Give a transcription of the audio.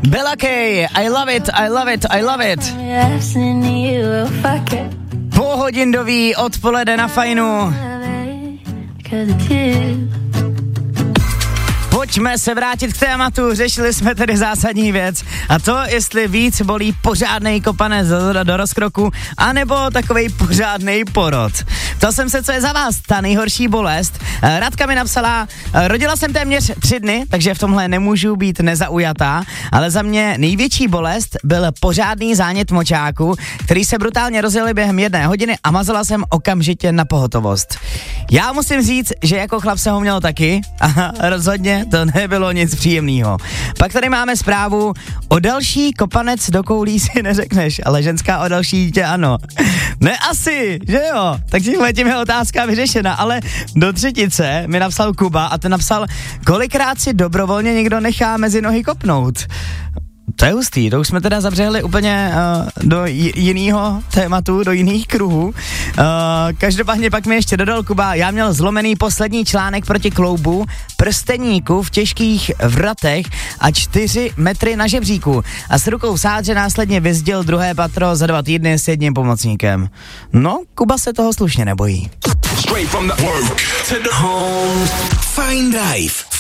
Bella K, I love it, I love it, I love it. Půlhodinový odpoledne na Fajnu. Pojďme se vrátit k tématu, řešili jsme tedy zásadní věc a to, jestli víc bolí pořádnej kopanec do rozkroku, anebo takovej pořádnej porod. To jsem se, co je za vás ta nejhorší bolest. Radka mi napsala, rodila jsem téměř 3 dny, takže v tomhle nemůžu být nezaujatá, ale za mě největší bolest byl pořádný zánět močáku, který se brutálně rozjel během 1 hodiny a mazala jsem okamžitě na pohotovost. Já musím říct, že jako chlap jsem ho měl taky a rozhodně to nebylo nic příjemného. Pak tady máme zprávu, o další kopanec do koulí si neřekneš, ale ženská o další dítě ano. Ne asi, že jo? Takže tím je otázka vyřešena, ale do 3. mi napsal Kuba a ten napsal, kolikrát si dobrovolně někdo nechá mezi nohy kopnout. To je hustý, to už jsme teda zabřehli úplně do jiného tématu, do jiných kruhů. Každopádně pak mi ještě dodal Kuba, já měl zlomený poslední článek proti kloubu, prsteníku v těžkých vratech a 4 metry na žebříku. A s rukou v sádře následně vyzděl 2. patro za 2 týdny s jedním pomocníkem. No, Kuba se toho slušně nebojí. Fajn Drive.